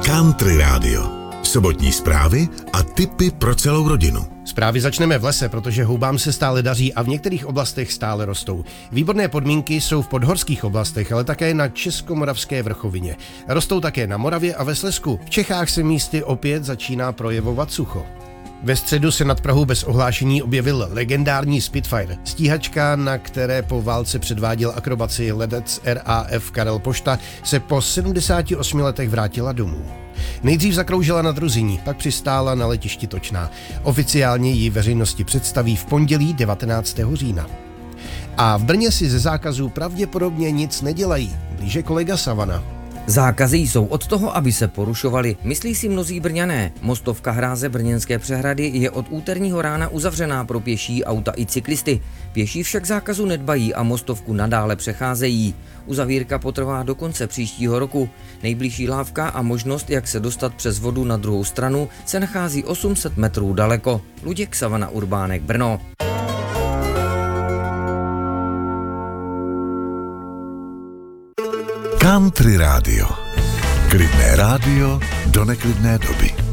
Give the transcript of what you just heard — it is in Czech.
Country Radio. Sobotní zprávy a tipy pro celou rodinu. Zprávy začneme v lese, protože houbám se stále daří a v některých oblastech stále rostou. Výborné podmínky jsou v podhorských oblastech, ale také na Českomoravské vrchovině. Rostou také na Moravě a ve Slezsku. V Čechách se místy opět začíná projevovat sucho. Ve středu se nad Prahou bez ohlášení objevil legendární Spitfire, stíhačka, na které po válce předváděl akrobaci letec RAF Karel Pošta, se po 78 letech vrátila domů. Nejdřív zakroužila nad Ruzyní, pak přistála na letišti Točná. Oficiálně ji veřejnosti představí v pondělí 19. října. A v Brně si ze zákazů pravděpodobně nic nedělají, blíže kolega Savana. Zákazy jsou od toho, aby se porušovaly, myslí si mnozí Brňané. Mostovka Hráze Brněnské přehrady je od úterního rána uzavřená pro pěší, auta i cyklisty. Pěší však zákazu nedbají a mostovku nadále přecházejí. Uzavírka potrvá do konce příštího roku. Nejbližší lávka a možnost, jak se dostat přes vodu na druhou stranu, se nachází 800 metrů daleko. Luděk Savana, Urbánek, Brno. Country Radio. Klidné rádio do neklidné doby.